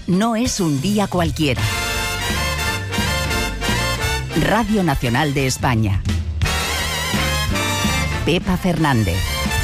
no es un día cualquiera. Radio Nacional de España. Pepa Fernández.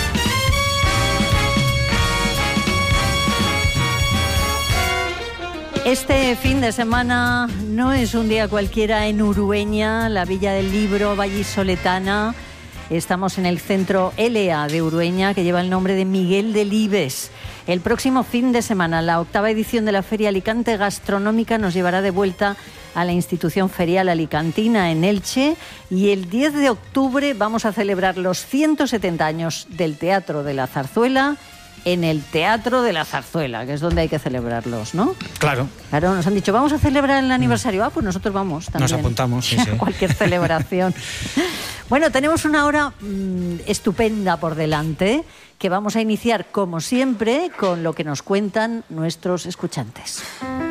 Este fin de semana no es un día cualquiera en Urueña, la Villa del Libro vallisoletana. Estamos en el centro ELEA de Urueña, que lleva el nombre de Miguel Delibes. El próximo fin de semana, la 8ª edición de la Feria Alicante Gastronómica nos llevará de vuelta a la institución ferial alicantina en Elche, y el 10 de octubre vamos a celebrar los 170 años del Teatro de la Zarzuela en el Teatro de la Zarzuela, que es donde hay que celebrarlos, ¿no? Claro. Claro, nos han dicho, vamos a celebrar el aniversario. Pues nosotros vamos también. Nos apuntamos, sí, sí. Cualquier celebración. Bueno, tenemos una hora estupenda por delante, que vamos a iniciar, como siempre, con lo que nos cuentan nuestros escuchantes.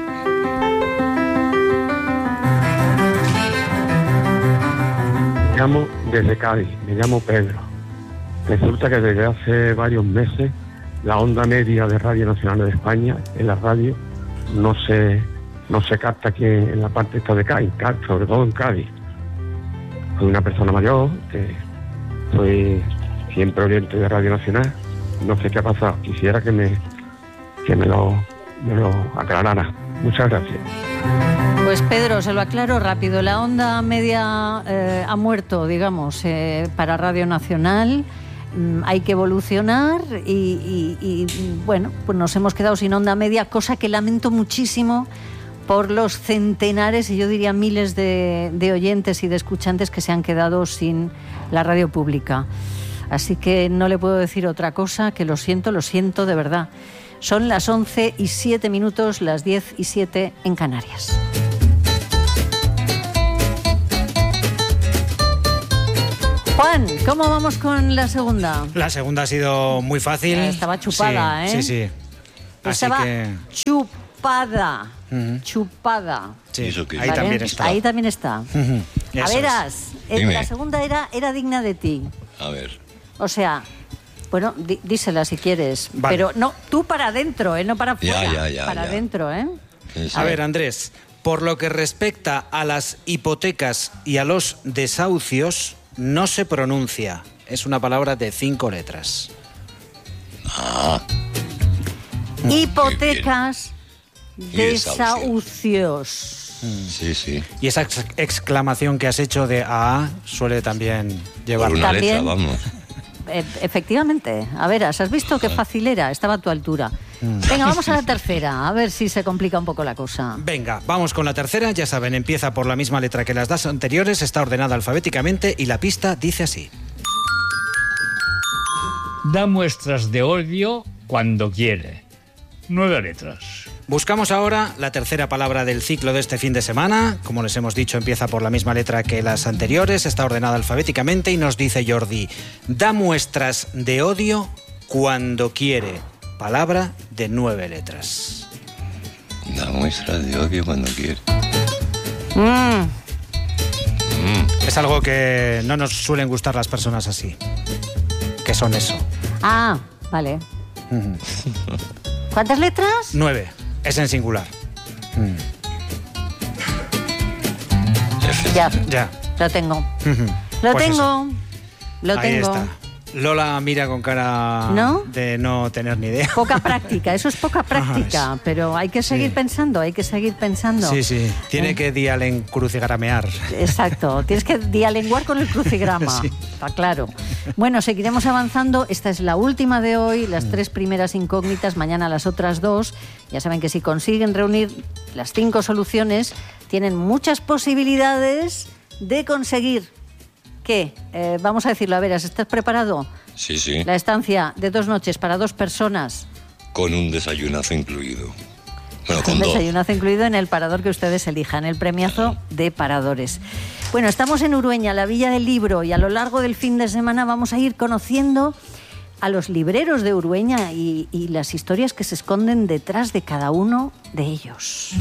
Me llamo desde Cádiz, me llamo Pedro. Resulta que desde hace varios meses la onda media de Radio Nacional de España, en la radio, no se capta aquí en la parte esta de Cádiz, sobre todo en Cádiz. Soy una persona mayor, que soy siempre oyente de Radio Nacional, no sé qué ha pasado, quisiera que me lo aclarara. Muchas gracias. Pues Pedro, se lo aclaro rápido. La onda media ha muerto, digamos, para Radio Nacional. Hay que evolucionar y bueno, pues nos hemos quedado sin onda media, cosa que lamento muchísimo por los centenares y yo diría miles de oyentes y de escuchantes que se han quedado sin la radio pública. Así que no le puedo decir otra cosa, que lo siento de verdad. Son las 11:07, las 10:07 en Canarias. Juan, ¿cómo vamos con la segunda? La segunda ha sido muy fácil. Estaba chupada, sí, Sí. Estaba chupada. Chupada. Sí, ¿eso qué? Ahí ¿Vale? también está. Ahí también está. A veras, Dime. la segunda era digna de ti. A ver. O sea, bueno, dísela si quieres. Vale. Pero no, tú para adentro, no para afuera. Ya. Para adentro, Sí, sí. A ver, Andrés, por lo que respecta a las hipotecas y a los desahucios, no se pronuncia. Es una palabra de 5 letras. Ah, Hipotecas, Y desahucios. sí. Y esa exclamación que has hecho de A suele también llevar... Por una También. letra, vamos. Efectivamente. A ver, ¿has visto qué fácil era? Estaba a tu altura. Venga, vamos a la tercera, a ver si se complica un poco la cosa. Venga, vamos con la tercera. Ya saben, empieza por la misma letra que las dos anteriores, está ordenada alfabéticamente y la pista dice así. Da muestras de odio cuando quiere. 9 letras. Buscamos ahora la tercera palabra del ciclo de este fin de semana. Como les hemos dicho, empieza por la misma letra que las anteriores, está ordenada alfabéticamente y nos dice Jordi: da muestras de odio cuando quiere. Palabra de 9 letras. Da muestras de odio cuando quiere. Es algo que no nos suelen gustar las personas así. ¿Qué son eso? Ah, vale. ¿Cuántas letras? 9. Es en singular. Ya, Ya. lo tengo. Pues Lo Ahí tengo. está. Lola mira con cara ¿No? de no tener ni idea. Poca práctica, eso es poca práctica, pero hay que seguir pensando, Sí. Tiene que dialencrucigaramear. Exacto, tienes que dialenguar con el crucigrama, Sí. está claro. Bueno, seguiremos avanzando, esta es la última de hoy, las 3 primeras incógnitas, mañana las otras 2. Ya saben que si consiguen reunir las 5 soluciones, tienen muchas posibilidades de conseguir... ¿Qué? Vamos a decirlo, a ver, ¿estás preparado? Sí. La estancia de 2 noches para 2 personas. Con un desayunazo incluido. Bueno, Un con 2. desayunazo incluido en el parador que ustedes elijan, el premiazo de paradores. Bueno, estamos en Urueña, la Villa del Libro, y a lo largo del fin de semana vamos a ir conociendo a los libreros de Urueña y las historias que se esconden detrás de cada uno de ellos.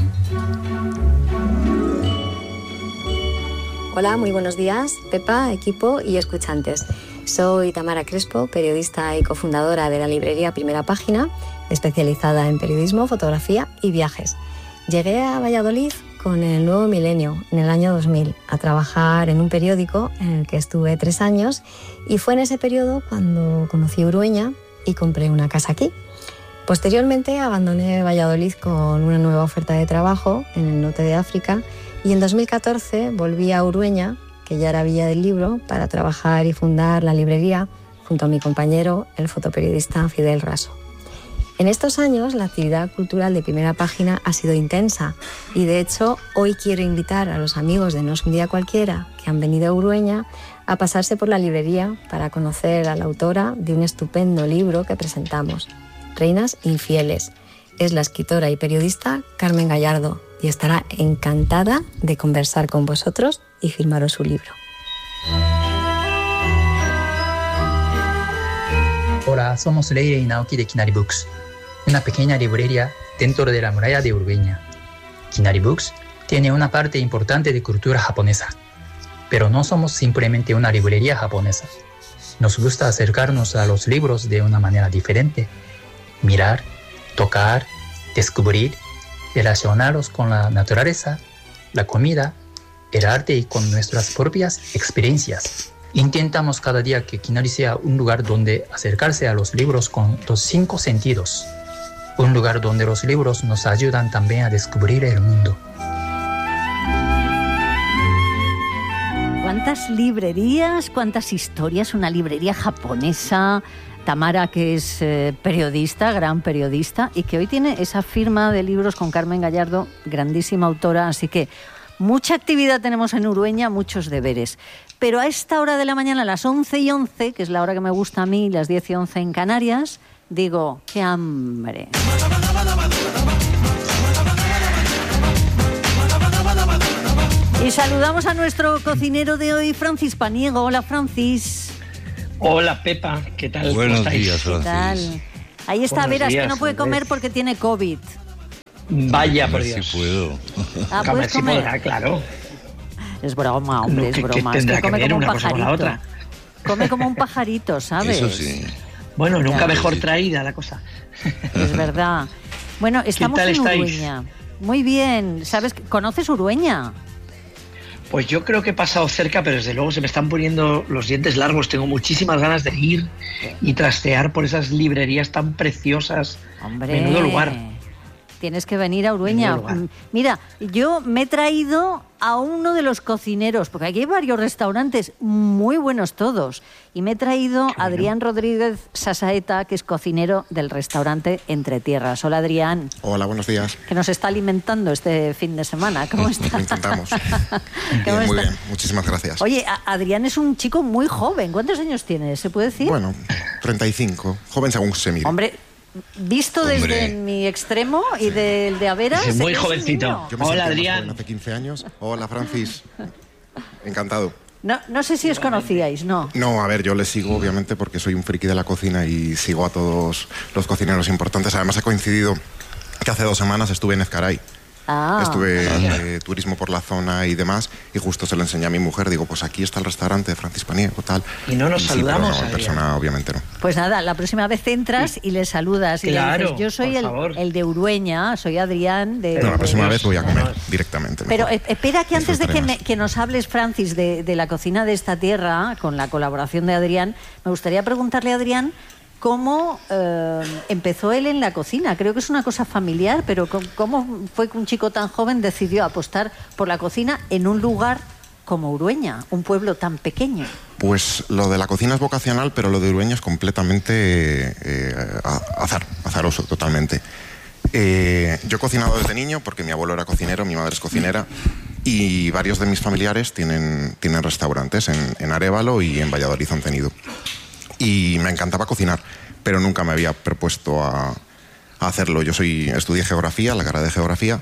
Hola, muy buenos días, Pepa, equipo y escuchantes. Soy Tamara Crespo, periodista y cofundadora de la librería Primera Página, especializada en periodismo, fotografía y viajes. Llegué a Valladolid con el nuevo milenio, en el año 2000, a trabajar en un periódico en el que estuve 3 años, y fue en ese periodo cuando conocí Urueña y compré una casa aquí. Posteriormente abandoné Valladolid con una nueva oferta de trabajo en el norte de África, y en 2014 volví a Urueña, que ya era Villa del Libro, para trabajar y fundar la librería junto a mi compañero, el fotoperiodista Fidel Raso. En estos años, la actividad cultural de Primera Página ha sido intensa, y de hecho hoy quiero invitar a los amigos de No es un día cualquiera que han venido a Urueña a pasarse por la librería para conocer a la autora de un estupendo libro que presentamos, Reinas Infieles. Es la escritora y periodista Carmen Gallardo, y estará encantada de conversar con vosotros y firmaros su libro. Hola, somos Leire y Naoki de Kinari Books, una pequeña librería dentro de la muralla de Urueña. Kinari Books tiene una parte importante de cultura japonesa, pero no somos simplemente una librería japonesa. Nos gusta acercarnos a los libros de una manera diferente, mirar, tocar, descubrir, relacionarlos con la naturaleza, la comida, el arte y con nuestras propias experiencias. Intentamos cada día que Kinari sea un lugar donde acercarse a los libros con los 5 sentidos. Un lugar donde los libros nos ayudan también a descubrir el mundo. ¿Cuántas librerías, cuántas historias? Una librería japonesa. Tamara, que es periodista, gran periodista, y que hoy tiene esa firma de libros con Carmen Gallardo, grandísima autora, así que mucha actividad tenemos en Urueña, muchos deberes. Pero a esta hora de la mañana, a las 11:11, que es la hora que me gusta a mí, las 10:11 en Canarias, digo, ¡qué hambre! Y saludamos a nuestro cocinero de hoy, Francis Paniego. Hola, Francis. Hola, Pepa, ¿qué tal? Buenos ¿Cómo estáis? días, ¿Qué tal? Ahí está Buenos Veras, días, que no puede comer porque tiene COVID. Vaya, por A ver Dios. si puedo. Ah, A ver ¿puedes si comer? podrá, claro. Es broma, hombre, No, es ¿qué broma. Es tendrá que que come ver como un una cosa con la pajarito. otra? Come como un pajarito, ¿sabes? Eso sí. Bueno, nunca Ya. mejor Sí. traída la cosa. Es verdad. Bueno, estamos tal en estáis? Urueña. Muy bien. ¿Sabes? ¿Conoces Urueña? Pues yo creo que he pasado cerca, pero desde luego se me están poniendo los dientes largos. Tengo muchísimas ganas de ir y trastear por esas librerías tan preciosas. Hombre. Menudo lugar. Tienes que venir a Urueña. Menudo lugar. Mira, yo me he traído a uno de los cocineros, porque aquí hay varios restaurantes muy buenos todos, y me he traído a Adrián Rodríguez Sasaeta, que es cocinero del restaurante Entre Tierras. Hola, Adrián, Hola, buenos días. que nos está alimentando este fin de semana. ¿Cómo estás? Lo intentamos. ¿Cómo Bien, muy estás? bien, muchísimas gracias. Oye, Adrián es un chico muy joven. ¿Cuántos años tiene? ¿Se puede decir? Bueno, 35, joven según se mire. Hombre, visto desde Hombre. mi extremo y del de Averas... Es muy un jovencito. niño. Yo me Hola, sentía más Adrián. joven hace 15 años. Hola, Francis. Encantado. No sé si os conocíais, ¿no? No, a ver, yo le sigo obviamente porque soy un friki de la cocina y sigo a todos los cocineros importantes. Además, he coincidido que hace 2 semanas estuve en Ezcaray. Ah, Estuve en turismo por la zona y demás, y justo se lo enseñé a mi mujer. Digo, pues aquí está el restaurante de Francis Paniego, tal. Y no nos sí, saludamos, pero no, en Adrián. persona obviamente no. pues nada, la próxima vez entras y le saludas y Claro, le dices, yo soy por favor. el de Urueña, soy Adrián de... No, la próxima Dios, vez voy a comer no. directamente. Pero mejor. espera que antes de Disfrutaré más. que nos hables, Francis, de la cocina de esta tierra, con la colaboración de Adrián, me gustaría preguntarle a Adrián cómo empezó él en la cocina. Creo que es una cosa familiar, pero ¿cómo fue que un chico tan joven decidió apostar por la cocina en un lugar como Urueña, un pueblo tan pequeño? Pues lo de la cocina es vocacional, pero lo de Urueña es completamente azaroso, totalmente. Yo he cocinado desde niño porque mi abuelo era cocinero, mi madre es cocinera, y varios de mis familiares tienen restaurantes en Arévalo y en Valladolid han tenido. Y me encantaba cocinar, pero nunca me había propuesto a hacerlo. Yo estudié geografía, la carrera de geografía,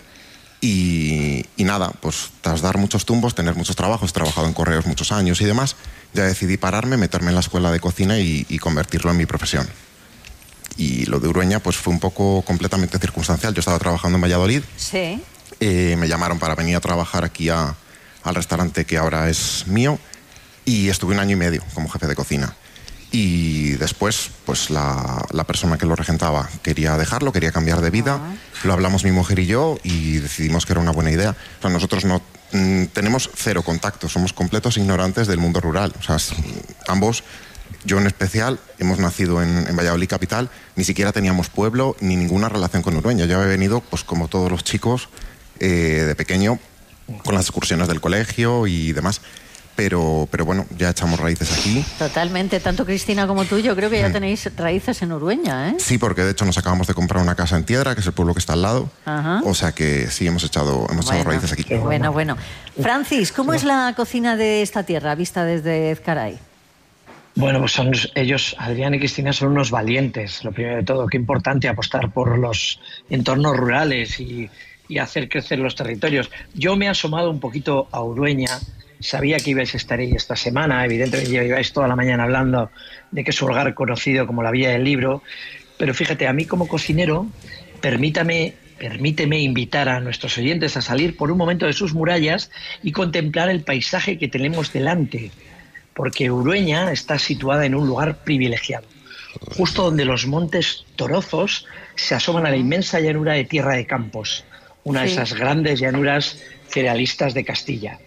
y nada, pues tras dar muchos tumbos, tener muchos trabajos, he trabajado en correos muchos años y demás, ya decidí pararme, meterme en la escuela de cocina y convertirlo en mi profesión. Y lo de Urueña pues fue un poco completamente circunstancial. Yo estaba trabajando en Valladolid, Sí. me llamaron para venir a trabajar aquí al restaurante que ahora es mío, y estuve 1 año y medio como jefe de cocina. Y después, pues la persona que lo regentaba quería dejarlo, quería cambiar de vida. Lo hablamos mi mujer y yo y decidimos que era una buena idea. O sea, nosotros no tenemos cero contacto, somos completos ignorantes del mundo rural. O sea, ambos, yo en especial, hemos nacido en Valladolid capital, ni siquiera teníamos pueblo ni ninguna relación con Urueña. Yo he venido, pues como todos los chicos, de pequeño, con las excursiones del colegio y demás. Pero bueno, ya echamos raíces aquí. Totalmente, tanto Cristina como tú, yo creo que ya tenéis raíces en Urueña, ¿eh? Sí, porque de hecho nos acabamos de comprar una casa en Tiedra, que es el pueblo que está al lado. Ajá. O sea que sí, hemos echado raíces aquí. Bueno. Francis, ¿cómo es la cocina de esta tierra vista desde Ezcaray? Bueno, pues ellos, Adrián y Cristina, son unos valientes. Lo primero de todo, qué importante apostar por los entornos rurales y hacer crecer los territorios. Yo me he asomado un poquito a Urueña. Sabía que ibais a estar ahí esta semana, evidentemente lleváis toda la mañana hablando de que es un lugar conocido como la Villa del Libro, pero fíjate, a mí como cocinero, permíteme invitar a nuestros oyentes a salir por un momento de sus murallas y contemplar el paisaje que tenemos delante, porque Urueña está situada en un lugar privilegiado, justo donde los montes Torozos se asoman a la inmensa llanura de Tierra de Campos, una de esas grandes llanuras cerealistas de Castilla.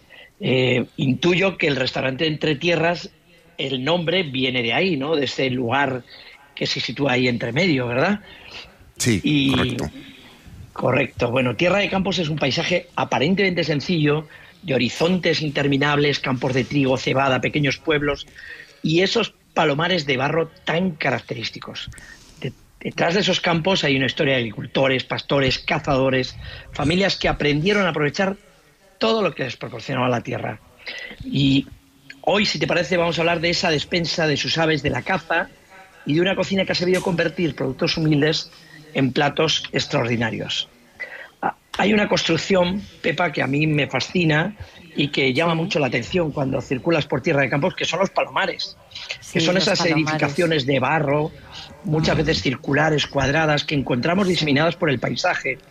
Intuyo que el restaurante Entre Tierras, el nombre viene de ahí, ¿no? De ese lugar que se sitúa ahí entre medio, ¿verdad? Sí, correcto. Correcto. Bueno, Tierra de Campos es un paisaje aparentemente sencillo, de horizontes interminables, campos de trigo, cebada, pequeños pueblos y esos palomares de barro tan característicos. Detrás de esos campos hay una historia de agricultores, pastores, cazadores, familias que aprendieron a aprovechar todo lo que les proporcionaba la tierra. Y hoy, si te parece, vamos a hablar de esa despensa de sus aves de la caza y de una cocina que ha sabido convertir productos humildes en platos extraordinarios. Hay una construcción, Pepa, que a mí me fascina y que llama mucho la atención cuando circulas por Tierra de Campos, que son los palomares, que son esas edificaciones de barro, muchas veces circulares, cuadradas, que encontramos diseminadas por el paisaje